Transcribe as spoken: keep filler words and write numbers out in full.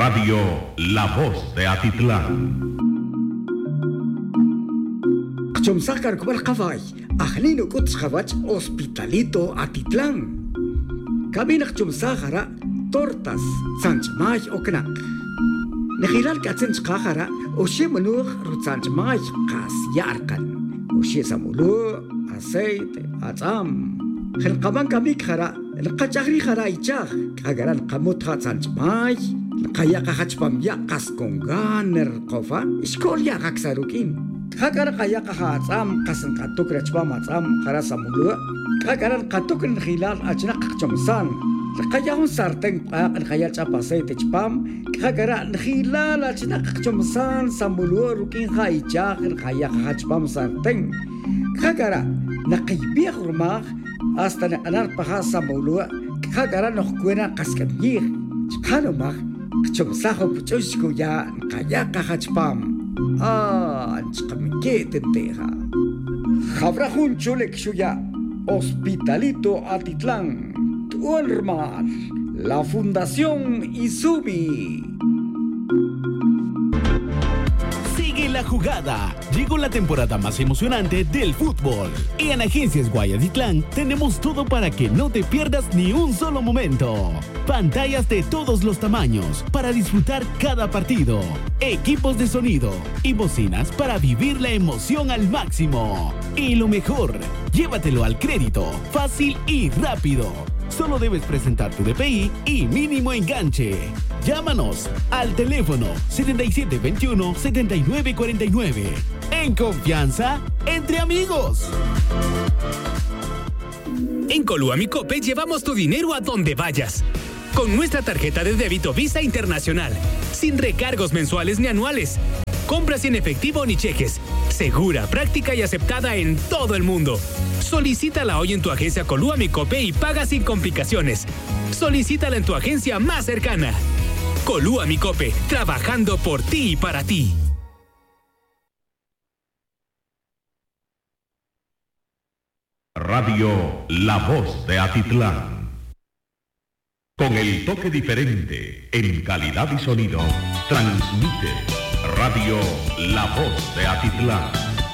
Radio La Voz de Atitlán. Chomsakar kubal kafay, ahlino kuts khabach Hospitalito Atitlán. Kabinak chomsakara tortas sanchmay oknak. Nehilal katsench kakara oshe manuch rutsanchmay kas yarkan. Oshe samulu aceite atzam. Khelqaban kamik khara القجاري خرايجاخ كاغران قموت خاتسانج ماي القياقة خاتشبام ياقاس كونغان القوفا إشكول ياقاك ساروكين كاغر قياقة خاتسام قاسن قاتوك رجبام عتسام خراسا مولو كاغران قاتوك الخلال أجناق جمسان القياقون سارتين قاق الخيال جاباسي تجبام كاغران الخلال أجناق جمسان سامولو روكين خايجاخ القياقة خاتشبام سارتين كاغران نقيبيخ رماخ hasta anar pahasa maulua kagara no kuena kaskabir chano mag chomsaho puchoshku ya kaya kahachpam ah chkamike tenteja jabrajun chulek shuya Hospitalito Atitlán Tuolmar la Fundación Izumi. Sigue la jugada. Llegó la temporada más emocionante del fútbol. Y en Agencias Guayatitlán tenemos todo para que no te pierdas ni un solo momento. Pantallas de todos los tamaños para disfrutar cada partido. Equipos de sonido y bocinas para vivir la emoción al máximo. Y lo mejor, llévatelo al crédito, fácil y rápido. Solo debes presentar tu D P I y mínimo enganche. Llámanos al teléfono setenta y siete veintiuno, setenta y nueve cuarenta y nueve. En confianza, entre amigos. En Colúa Mi Cope llevamos tu dinero a donde vayas. Con nuestra tarjeta de débito Visa Internacional. Sin recargos mensuales ni anuales. Compras sin efectivo ni cheques. Segura, práctica y aceptada en todo el mundo. Solicítala hoy en tu agencia Colúa Mi Cope y paga sin complicaciones. Solicítala en tu agencia más cercana. Colúa Mi Cope, trabajando por ti y para ti. Radio La Voz de Atitlán. Con el toque diferente en calidad y sonido, transmite Radio La Voz de Atitlán.